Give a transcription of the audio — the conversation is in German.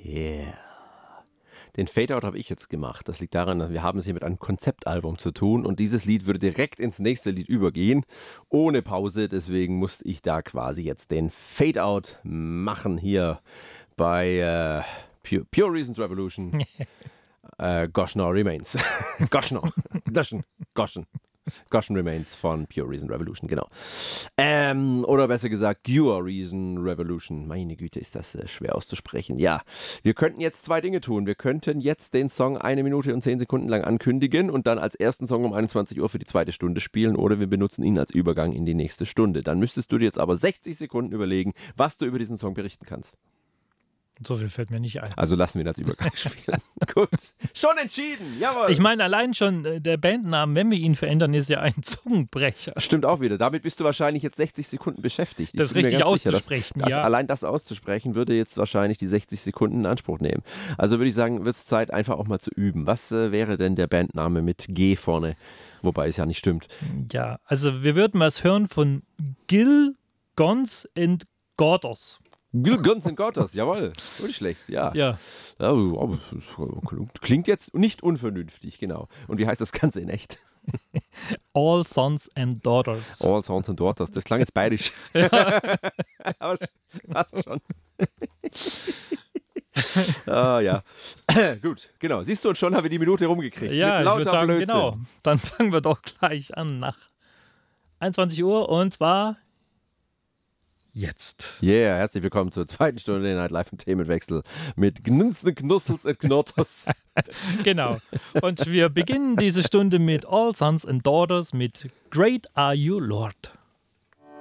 Yeah. Den Fade-Out habe ich jetzt gemacht. Das liegt daran, dass wir haben es hier mit einem Konzeptalbum zu tun und dieses Lied würde direkt ins nächste Lied übergehen, ohne Pause. Deswegen musste ich da quasi jetzt den Fade-Out machen hier bei Pure Reasons Revolution. Goshner Remains. Goshen Remains von Pure Reason Revolution, genau. Oder besser gesagt, Pure Reason Revolution. Meine Güte, ist das schwer auszusprechen. Ja, wir könnten jetzt zwei Dinge tun. Wir könnten jetzt den Song 1 Minute und 10 Sekunden lang ankündigen und dann als ersten Song um 21 Uhr für die zweite Stunde spielen oder wir benutzen ihn als Übergang in die nächste Stunde. Dann müsstest du dir jetzt aber 60 Sekunden überlegen, was du über diesen Song berichten kannst. So viel fällt mir nicht ein. Also lassen wir ihn als Übergang spielen. Gut, schon entschieden, jawohl. Ich meine, allein schon der Bandnamen, wenn wir ihn verändern, ist ja ein Zungenbrecher. Stimmt auch wieder. Damit bist du wahrscheinlich jetzt 60 Sekunden beschäftigt. Das richtig auszusprechen, ja. Allein das auszusprechen würde jetzt wahrscheinlich die 60 Sekunden in Anspruch nehmen. Also würde ich sagen, wird es Zeit, einfach auch mal zu üben. Was wäre denn der Bandname mit G vorne? Wobei es ja nicht stimmt. Ja, also wir würden was hören von Gil, Gons and Gordos. Guns N' Gotters, jawohl. Nicht schlecht, ja. Ja. Klingt jetzt nicht unvernünftig, genau. Und wie heißt das Ganze in echt? All Sons and Daughters. All Sons and Daughters. Das klang jetzt bayerisch. Aber passt schon. Ja. Gut, genau. Siehst du, und schon haben wir die Minute rumgekriegt. Ja, mit lauter ich würde sagen, Blödsinn. genau. Dann fangen wir doch gleich an nach 21 Uhr und zwar jetzt. Yeah, herzlich willkommen zur zweiten Stunde Night Live im Themenwechsel mit Gnunzen, Knussels und Knotters. Genau. Und wir beginnen diese Stunde mit All Sons and Daughters mit Great Are You Lord.